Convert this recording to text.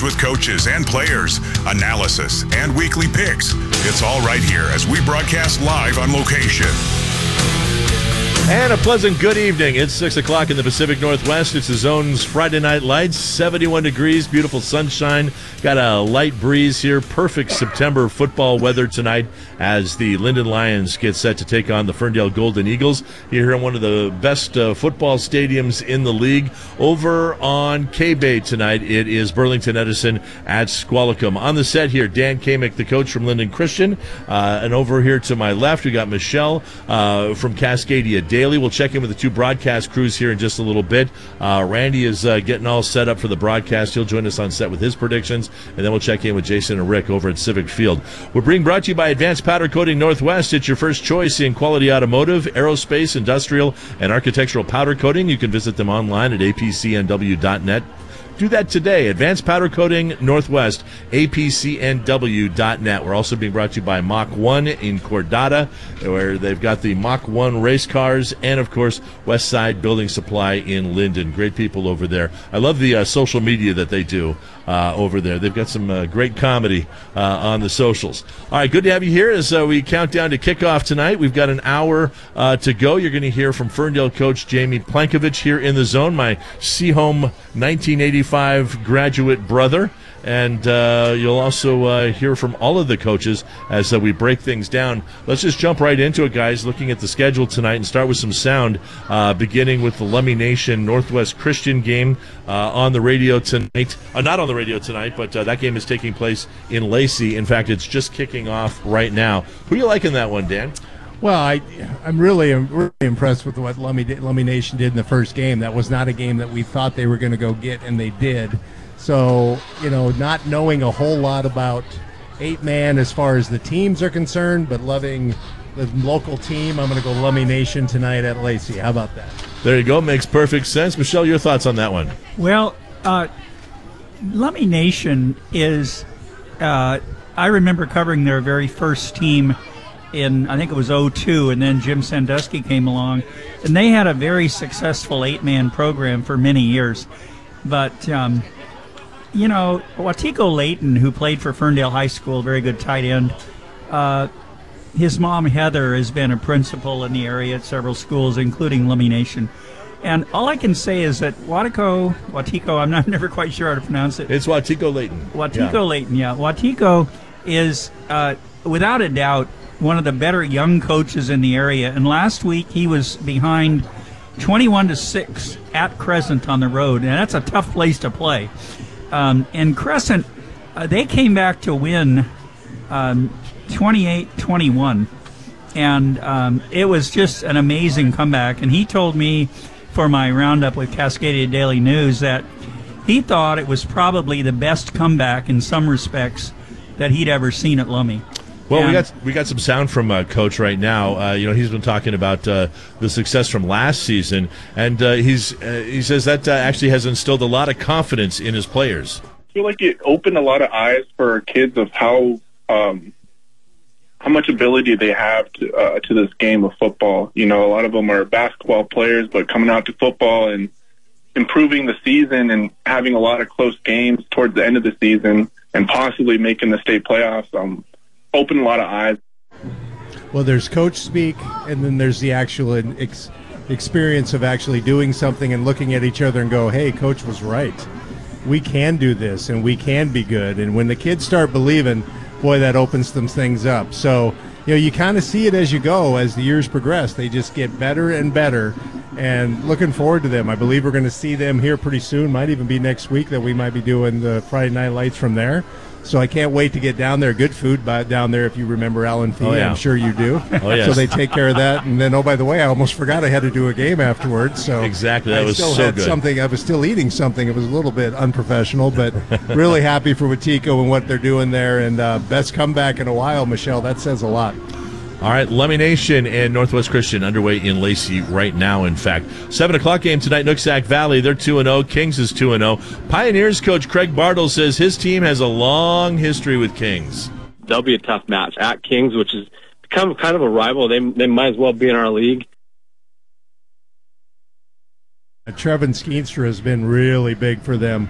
interviews with coaches and players, analysis, and weekly picks. It's all right here as we broadcast live on location. And a pleasant good evening. It's 6 o'clock in the Pacific Northwest. It's the Zone's Friday Night Lights. 71 degrees, beautiful sunshine. Got a light breeze here. Perfect September football weather tonight as the Linden Lions get set to take on the Ferndale Golden Eagles. You're here in one of the best football stadiums in the league. Over on K-Bay tonight, it is Burlington Edison at Squalicum. On the set here, Dan Kamick, the coach from Linden Christian. And over here to my left, we got Michelle from Cascadia Daily. We'll check in with the two broadcast crews here in just a little bit. Randy is getting all set up for the broadcast. He'll join us on set with his predictions, and then we'll check in with Jason and Rick over at Civic Field. We're being brought to you by Advanced Powder Coating Northwest. It's your first choice in quality automotive, aerospace, industrial, and architectural powder coating. You can visit them online at apcnw.net. Do that today. Advanced Powder Coating Northwest, apcnw.net. We're also being brought to you by Mach 1 in Cordata, where they've got the Mach 1 race cars, and, of course, Westside Building Supply in Linden. Great people over there. I love the social media that they do over there. They've got some great comedy on the socials. All right, good to have you here as we count down to kickoff tonight. We've got an hour to go. You're going to hear from Ferndale coach Jamie Plankovich here in the zone, my Seaholm 1985 graduate brother. And you'll also hear from all of the coaches as we break things down. Let's just jump right into it, guys, looking at the schedule tonight and start with some sound, beginning with the Lummi Nation Northwest Christian game on the radio tonight. Not on the radio tonight, but that game is taking place in Lacey. In fact, it's just kicking off right now. Who are you liking that one, Dan? Well, I'm really impressed with what Lummi Nation did in the first game. That was not a game that we thought they were going to go get, and they did. So, not knowing a whole lot about 8-man as far as the teams are concerned, but loving the local team, I'm going to go Lummi Nation tonight at Lacey. How about that? There you go. Makes perfect sense. Michelle, your thoughts on that one? Well, Lummi Nation is, I remember covering their very first team in, I think it was 2002, and then Jim Sandusky came along, and they had a very successful 8-man program for many years. But, Watiko Layton, who played for Ferndale High School, very good tight end, his mom, Heather, has been a principal in the area at several schools, including Lummi Nation. And all I can say is that Watiko, I'm never quite sure how to pronounce it. It's Watiko Layton. Layton, yeah. Watiko is, without a doubt, one of the better young coaches in the area. And last week he was behind 21-6 at Crescent on the road, and that's a tough place to play. And Crescent, they came back to win 28-21, and it was just an amazing comeback. And he told me for my roundup with Cascadia Daily News that he thought it was probably the best comeback in some respects that he'd ever seen at Lummi. Well, we got some sound from Coach right now. He's been talking about the success from last season, and he says that actually has instilled a lot of confidence in his players. I feel like it opened a lot of eyes for kids of how much ability they have to this game of football. A lot of them are basketball players, but coming out to football and improving the season and having a lot of close games towards the end of the season and possibly making the state playoffs. Open a lot of eyes. Well, there's coach speak, and then there's the actual experience of actually doing something and looking at each other and go, hey, coach was right. We can do this, and we can be good. And when the kids start believing, boy, that opens some things up. So, you kind of see it as you go, as the years progress. They just get better and better, and looking forward to them. I believe we're going to see them here pretty soon. Might even be next week that we might be doing the Friday Night Lights from there. So I can't wait to get down there. Good food down there, if you remember Alan Fee. Oh, yeah. I'm sure you do. Oh, yes. So they take care of that. And then, by the way, I almost forgot I had to do a game afterwards. So exactly, that was so good. I was still eating something. It was a little bit unprofessional, but really happy for Watiko and what they're doing there. And best comeback in a while, Michelle. That says a lot. All right, Lummi Nation and Northwest Christian underway in Lacey right now, in fact. 7 o'clock game tonight, Nooksack Valley. They're 2-0. Kings is 2-0. Pioneers coach Craig Bartle says his team has a long history with Kings. They'll be a tough match at Kings, which is become kind of a rival. They might as well be in our league. Trevin Skeenstra has been really big for them.